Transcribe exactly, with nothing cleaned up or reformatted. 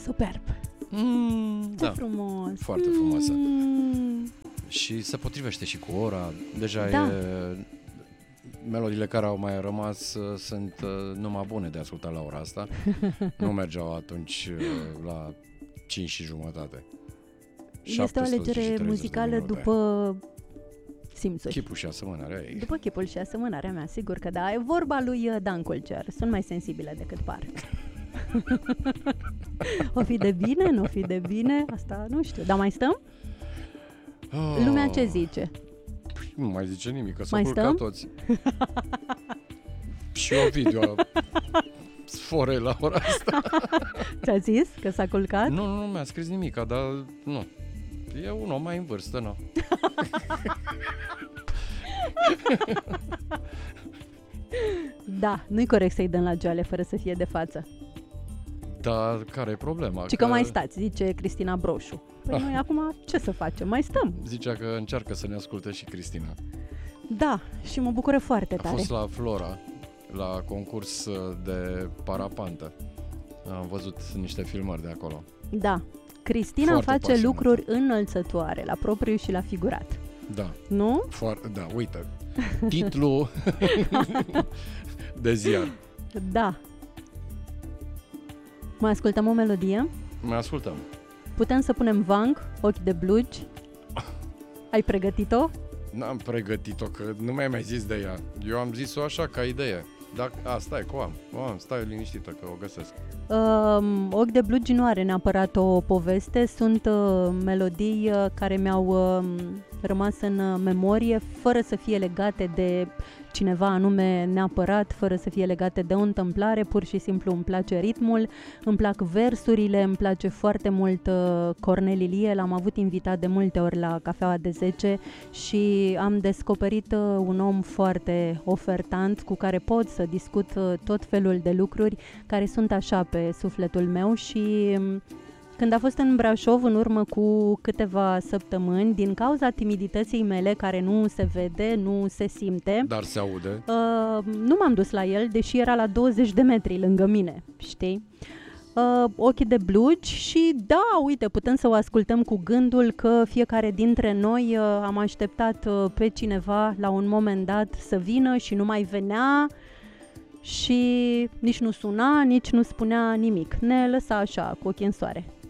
Superb. Mm, Ce da. frumos. Foarte frumoasă. Mm. Și se potrivește și cu ora. Deja Da. e... Melodiile care au mai rămas uh, sunt uh, numai bune de ascultat la ora asta. Nu mergeau atunci uh, la cinci și jumătate. Este o alegere muzicală după simțuri. Chipul și asemănarea ei. După chipul și asemănarea mea, sigur că da. E vorba lui Dan Culcer. Sunt mai sensibile decât par. O fi de bine, nu o fi de bine? Asta nu știu. Dar mai stăm? Oh. Lumea ce zice? Nu mai zice nimic, că s-au Mai culcat stăm? toți. Și o video sfore la ora asta. Ți-a zis că s-a culcat? Nu, nu, nu mi-a scris nimic, dar nu. E un om mai în vârstă, nu. Da, nu-i corect să-i dăm la joale fără să fie de față. Dar care e problema? Ci că, că mai stați, zice Cristina Broșu. Păi Ah. noi acum ce să facem? Mai stăm. Zicea că încearcă să ne asculte și Cristina. Da, și mă bucură foarte A tare. fost la Flora, la concurs de parapantă. Am văzut niște filmări de acolo. Da, Cristina Foarte face pasionată. lucruri înălțătoare, la propriu și la figurat. Da, Nu? foarte, da, uite. Titlu de ziar. Da. Mai ascultăm o melodie? Mai ascultăm. Putem să punem Vang, Ochi de blugi? Ai pregătit-o? N-am pregătit-o, că nu mi-ai mai zis de ea. Eu am zis-o așa, ca idee. Dar, a, stai, cu am. O am, stai liniștită, că o găsesc. Um, Ochi de blugi nu are neapărat o poveste, sunt uh, melodii uh, care mi-au uh, rămas în uh, memorie, fără să fie legate de cineva anume neapărat, fără să fie legate de o întâmplare, pur și simplu îmi place ritmul, îmi plac versurile, îmi place foarte mult uh, Cornel Ilie, l-am avut invitat de multe ori la Cafeaua de zece și am descoperit uh, un om foarte ofertant cu care pot să discut uh, tot felul de lucruri care sunt așa pe sufletul meu și um, când a fost în Brașov în urmă cu câteva săptămâni, din cauza timidității mele care nu se vede, nu se simte, Dar se aude. uh, nu m-am dus la el, deși era la douăzeci de metri lângă mine, știi? Uh, ochii de blugi și da, uite, putem să o ascultăm cu gândul că fiecare dintre noi uh, am așteptat uh, pe cineva la un moment dat să vină și nu mai venea și nici nu suna, nici nu spunea nimic. Ne lăsa așa, cu ochii în soare.